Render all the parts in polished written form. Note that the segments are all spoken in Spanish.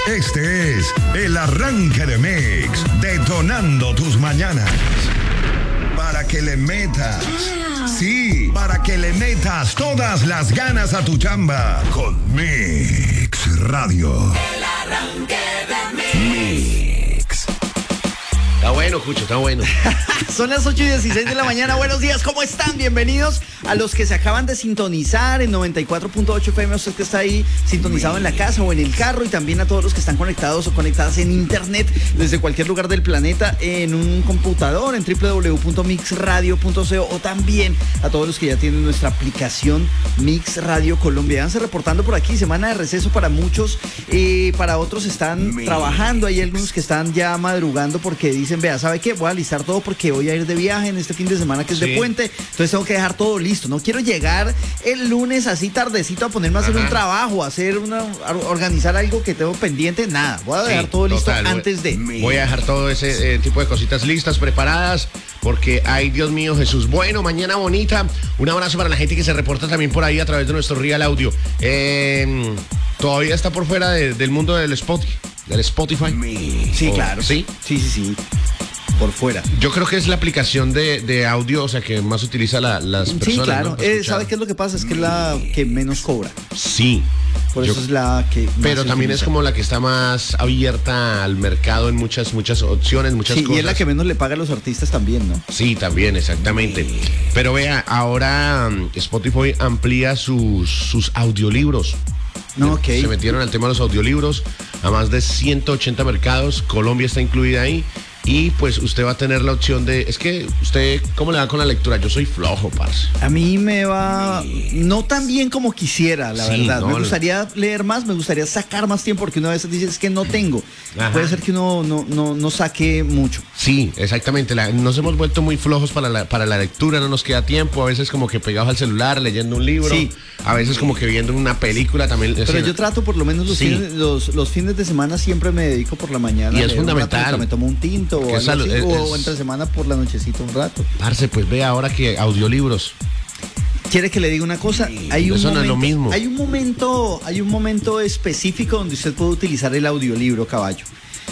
Este es el arranque de Mix, detonando tus mañanas. Para que le metas, sí, para que le metas todas las ganas a tu chamba con Mix Radio. El arranque de Mix. Está bueno, Cucho, está bueno. Son las 8:16 de la mañana. Buenos días, ¿cómo están? Bienvenidos a los que se acaban de sintonizar en 94.8 FM. Usted que está ahí sintonizado en la casa o en el carro, y también a todos los que están conectados o conectadas en internet desde cualquier lugar del planeta, en un computador, en www.mixradio.co, o también a todos los que ya tienen nuestra aplicación Mix Radio Colombia. Váyanse reportando por aquí, semana de receso para muchos, para otros están trabajando. Hay algunos que están ya madrugando porque dicen, vea, ¿sabe qué? Voy a alistar todo porque voy a ir de viaje en este fin de semana que es de puente, entonces tengo que dejar todo listo. No quiero llegar el lunes así tardecito a ponerme a hacer un trabajo, a organizar algo que tengo pendiente, nada. Voy a dejar todo listo antes de. Voy a dejar todo ese tipo de cositas listas, preparadas, porque, ay, Dios mío, Jesús. Bueno, mañana bonita. Un abrazo para la gente que se reporta también por ahí a través de nuestro Real Audio. Todavía está por fuera del mundo del Spotify. Sí, claro. ¿Sí? Sí. Por fuera. Yo creo que es la aplicación de audio, o sea, que más utiliza las personas. Sí, claro. ¿No? ¿Sabe qué es lo que pasa? Es que es la que menos cobra. Sí. Por eso es la que más pero también utiliza. Es como la que está más abierta al mercado en muchas opciones, muchas cosas. Y es la que menos le paga a los artistas también, ¿no? Sí, también, exactamente. Pero vea, ahora Spotify amplía sus audiolibros. No, okay. Se metieron al tema de los audiolibros a más de 180 mercados. Colombia está incluida ahí. Y pues usted va a tener la opción de... Es que usted, ¿cómo le va con la lectura? Yo soy flojo, parce. A mí me va... No tan bien como quisiera, la verdad. Me gustaría leer más, me gustaría sacar más tiempo, porque una vez dice, es que no tengo. Ajá. Puede ser que uno no saque mucho. Sí, exactamente. Nos hemos vuelto muy flojos para la lectura, no nos queda tiempo. A veces como que pegados al celular, leyendo un libro. Sí. A veces como que viendo una película también. Pero yo trato, por lo menos los fines de semana, siempre me dedico por la mañana. Y es fundamental. Me tomo un tinto o entre semana por la nochecita un rato. Parce, pues ve ahora que audiolibros. ¿Quiere que le diga una cosa? Eso no es lo mismo. Hay un momento específico donde usted puede utilizar el audiolibro, caballo.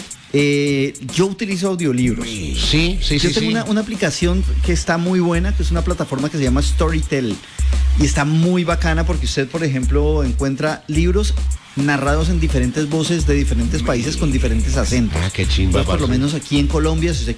Yo utilizo audiolibros. Sí. Yo tengo una aplicación que está muy buena, que es una plataforma que se llama Storytel. Y está muy bacana porque usted, por ejemplo, encuentra libros narrados en diferentes voces de diferentes países con diferentes acentos. Ah, qué chimba. Pues por lo menos aquí en Colombia, si usted